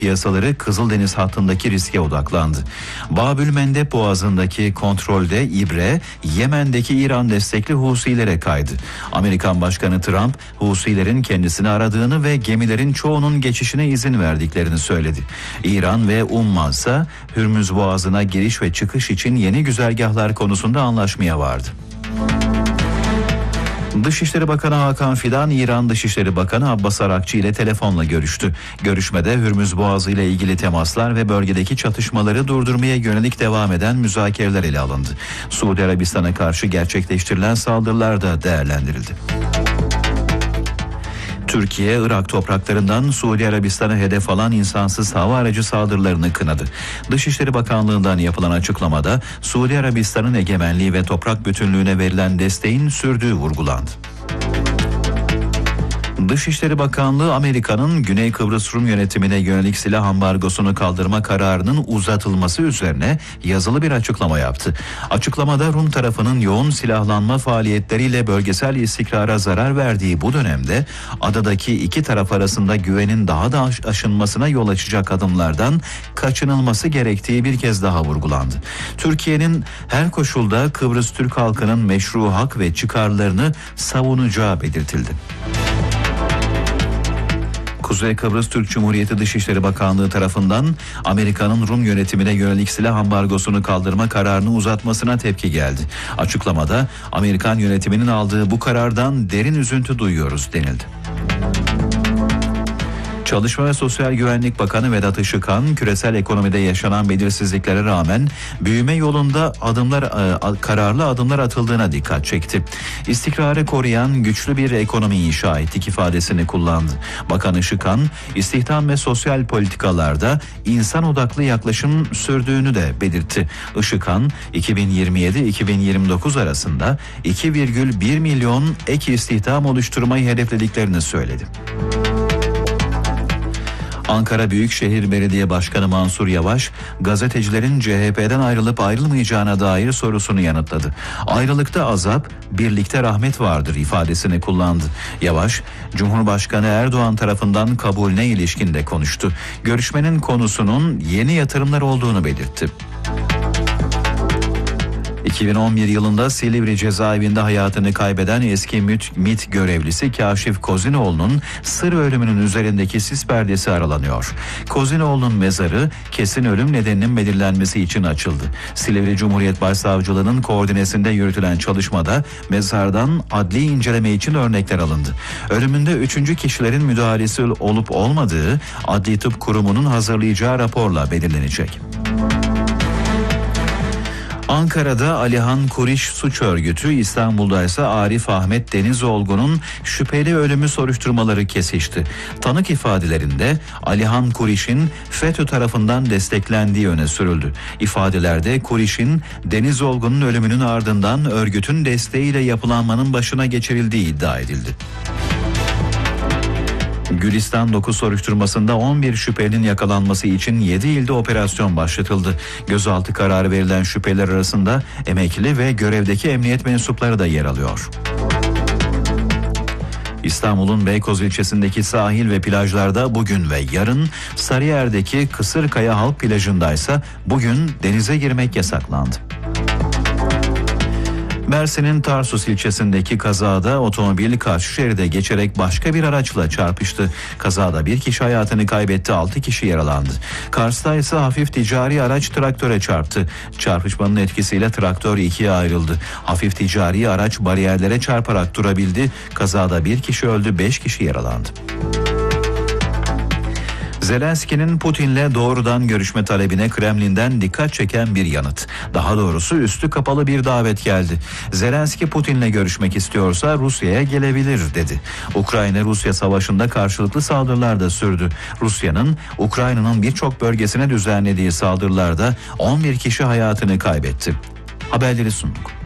piyasaları Kızıldeniz hattındaki riske odaklandı. Babülmendeb Boğazı'ndaki kontrolde ibre Yemen'deki İran destekli Husilere kaydı. Amerikan Başkanı Trump, Husilerin kendisini aradığını ve gemilerin çoğunun geçişine izin verdiklerini söyledi. İran ve Umman ise Hürmüz Boğazı'na giriş ve çıkış için yeni güzergahlar konusunda anlaşmaya vardı. Dışişleri Bakanı Hakan Fidan, İran Dışişleri Bakanı Abbas Arakçı ile telefonla görüştü. Görüşmede Hürmüz Boğazı ile ilgili temaslar ve bölgedeki çatışmaları durdurmaya yönelik devam eden müzakereler ele alındı. Suudi Arabistan'a karşı gerçekleştirilen saldırılar da değerlendirildi. Türkiye, Irak topraklarından Suudi Arabistan'a hedef alan insansız hava aracı saldırılarını kınadı. Dışişleri Bakanlığı'ndan yapılan açıklamada Suudi Arabistan'ın egemenliği ve toprak bütünlüğüne verilen desteğin sürdüğü vurgulandı. Dışişleri Bakanlığı, Amerika'nın Güney Kıbrıs Rum yönetimine yönelik silah ambargosunu kaldırma kararının uzatılması üzerine yazılı bir açıklama yaptı. Açıklamada Rum tarafının yoğun silahlanma faaliyetleriyle bölgesel istikrara zarar verdiği bu dönemde adadaki iki taraf arasında güvenin daha da aşınmasına yol açacak adımlardan kaçınılması gerektiği bir kez daha vurgulandı. Türkiye'nin her koşulda Kıbrıs Türk halkının meşru hak ve çıkarlarını savunacağı belirtildi. Kuzey Kıbrıs Türk Cumhuriyeti Dışişleri Bakanlığı tarafından Amerika'nın Rum yönetimine yönelik silah ambargosunu kaldırma kararını uzatmasına tepki geldi. Açıklamada Amerikan yönetiminin aldığı bu karardan derin üzüntü duyuyoruz denildi. Çalışma ve Sosyal Güvenlik Bakanı Vedat Işıkhan, küresel ekonomide yaşanan belirsizliklere rağmen büyüme yolunda kararlı adımlar atıldığına dikkat çekti. İstikrarı koruyan güçlü bir ekonomi inşa ettik ifadesini kullandı. Bakan Işıkhan, istihdam ve sosyal politikalarda insan odaklı yaklaşım sürdüğünü de belirtti. Işıkhan, 2027-2029 arasında 2,1 milyon ek istihdam oluşturmayı hedeflediklerini söyledi. Ankara Büyükşehir Belediye Başkanı Mansur Yavaş, gazetecilerin CHP'den ayrılıp ayrılmayacağına dair sorusunu yanıtladı. Ayrılıkta azap, birlikte rahmet vardır ifadesini kullandı. Yavaş, Cumhurbaşkanı Erdoğan tarafından kabulüne ilişkin de konuştu. Görüşmenin konusunun yeni yatırımlar olduğunu belirtti. 2011 yılında Silivri cezaevinde hayatını kaybeden eski MİT görevlisi Kaşif Kozinoğlu'nun sır ölümünün üzerindeki sis perdesi aralanıyor. Kozinoğlu'nun mezarı kesin ölüm nedeninin belirlenmesi için açıldı. Silivri Cumhuriyet Başsavcılığı'nın koordinesinde yürütülen çalışmada mezardan adli inceleme için örnekler alındı. Ölümünde 3. kişilerin müdahalesi olup olmadığı Adli Tıp Kurumu'nun hazırlayacağı raporla belirlenecek. Ankara'da Alihan Kuriş suç örgütü, İstanbul'da ise Arif Ahmet Denizolgun'un şüpheli ölümü soruşturmaları kesişti. Tanık ifadelerinde Alihan Kuriş'in FETÖ tarafından desteklendiği öne sürüldü. İfadelerde Kuriş'in Denizolgun'un ölümünün ardından örgütün desteğiyle yapılanmanın başına geçirildiği iddia edildi. Gülistan 9 soruşturmasında 11 şüphelinin yakalanması için 7 ilde operasyon başlatıldı. Gözaltı kararı verilen şüpheliler arasında emekli ve görevdeki emniyet mensupları da yer alıyor. İstanbul'un Beykoz ilçesindeki sahil ve plajlarda bugün ve yarın, Sarıyer'deki Kısırkaya Halk Plajı'ndaysa bugün denize girmek yasaklandı. Mersin'in Tarsus ilçesindeki kazada otomobil karşı şeride geçerek başka bir araçla çarpıştı. Kazada bir kişi hayatını kaybetti, 6 kişi yaralandı. Kars'ta ise hafif ticari araç traktöre çarptı. Çarpışmanın etkisiyle traktör ikiye ayrıldı. Hafif ticari araç bariyerlere çarparak durabildi. Kazada bir kişi öldü, 5 kişi yaralandı. Zelenski'nin Putin'le doğrudan görüşme talebine Kremlin'den dikkat çeken bir yanıt. Daha doğrusu üstü kapalı bir davet geldi. Zelenski Putin'le görüşmek istiyorsa Rusya'ya gelebilir dedi. Ukrayna-Rusya savaşında karşılıklı saldırılar da sürdü. Rusya'nın Ukrayna'nın birçok bölgesine düzenlediği saldırılarda 11 kişi hayatını kaybetti. Haberleri sunduk.